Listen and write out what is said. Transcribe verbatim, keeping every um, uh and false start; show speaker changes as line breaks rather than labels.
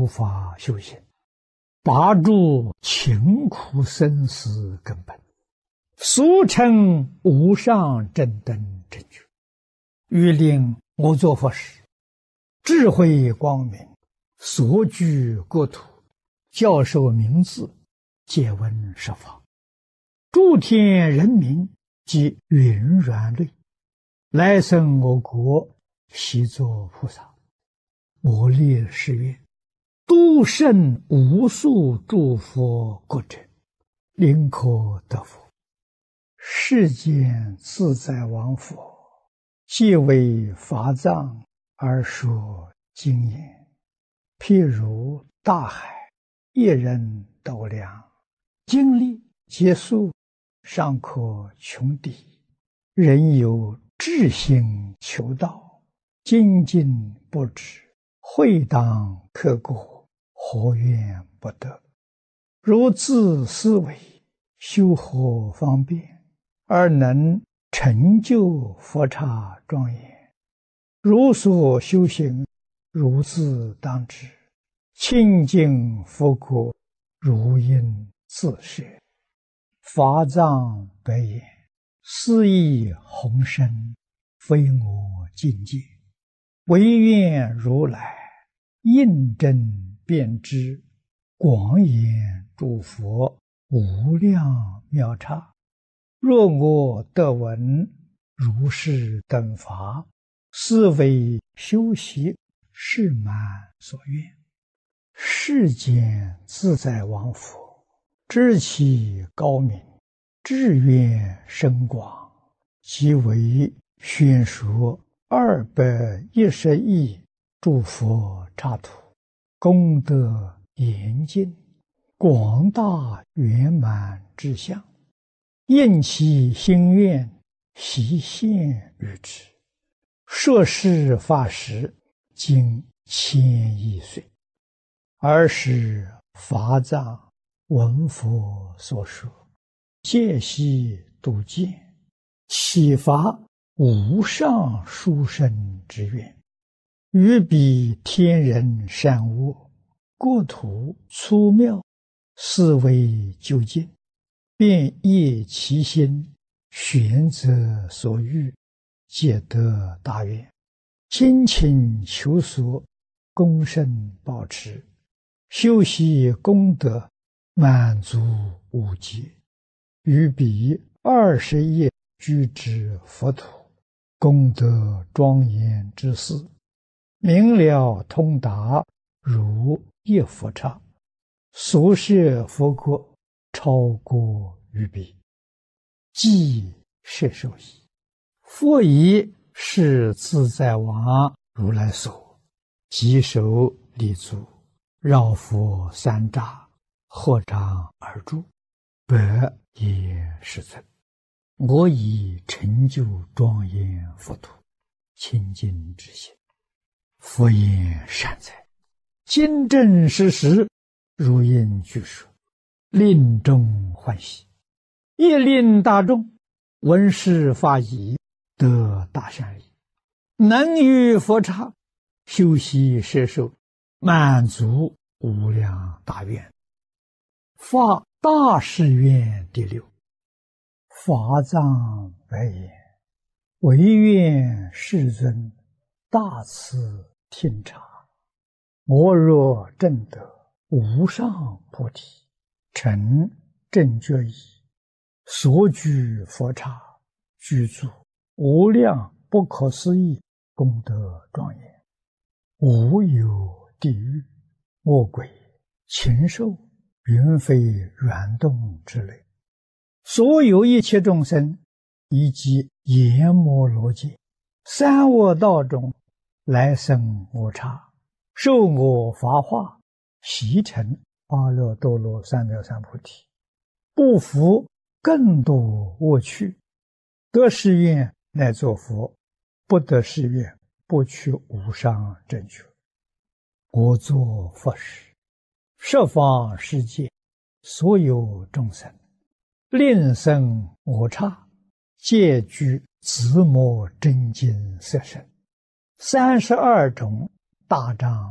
无法修行，拔住勤苦生死根本，俗称无上正等正觉，欲令我作佛时，智慧光明，所居国土，教授名字，借闻十方，诸天人民及云软类，来生我国，悉作菩萨。我立誓愿，度胜无数诸佛国者，宁可得佛。世间自在王佛，既为法藏而说经言，譬如大海，一人斗量，经历劫数，尚可穷敌。人有志心求道，精进不止，会当刻过，何怨不得？如自思维，修何方便，而能成就佛刹庄严？如所修行，如自当知，清净佛国，如应自设。法藏白言，斯义宏深，非我境界，唯愿如来印证遍知，广演诸佛无量妙刹。若我得闻如是等法，斯为修习是满所愿。世间自在王佛，知其高明，志愿深广，即为宣说二百一十亿诸佛刹土，功德严尽，广大圆满之相，应其心愿，悉现于之。摄事法时，经千亿岁，尔时法藏闻佛所说，戒悉度见，启发无上殊胜之愿，于彼天人善恶，国土粗妙，思维究竟，便业其心，选择所欲，皆得大愿，精勤求索，功胜保持，修习功德，满足无极，于彼二十亿居之佛土，功德庄严之事，明了通达，如一佛刹，所设佛国，超过于彼，即摄受矣。佛以是自在王如来所，即手立足，绕佛三匝，合掌而住，百也世尊，我已成就庄严佛土，清净之心。佛言善哉，今正实实，如应具说，令众欢喜，亦令大众闻是法已，得大善利，能于佛刹修习摄受，满足无量大愿。发大誓愿第六。法藏白言，唯愿世尊大慈听察，我若证得无上菩提，成正觉已，所居佛刹，居住无量不可思议功德庄严，无有地狱、恶鬼、禽兽、云飞软动之类，所有一切众生，以及阎摩罗界、三恶道中来生我刹，受我法化，习成阿耨多罗三藐三菩提，不服更多恶趣，得誓愿乃作佛，不得誓愿不取无上正觉。我作佛时，十方世界所有众生，令生我刹，皆具自摩真经色身，三十二种大障